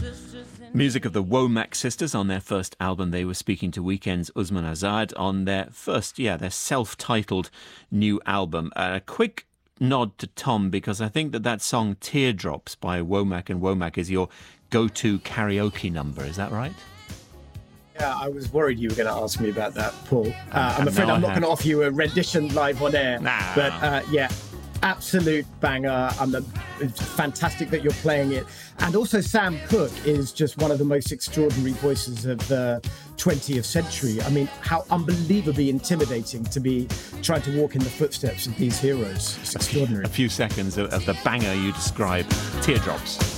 Music of the Womack Sisters on their first album. They were speaking to Weekend's Usman Azad on their their self-titled new album. A quick nod to Tom, because I think that song Teardrops by Womack and Womack is your go-to karaoke number. Is that right? Yeah, I was worried you were going to ask me about that, Paul. I'm afraid I'm not going to offer you a rendition live on air. Nah. But yeah, absolute banger. It's fantastic that you're playing it. And also Sam Cooke is just one of the most extraordinary voices of the 20th century. I mean, how unbelievably intimidating to be trying to walk in the footsteps of these heroes. It's extraordinary. A few seconds of the banger you describe, Teardrops.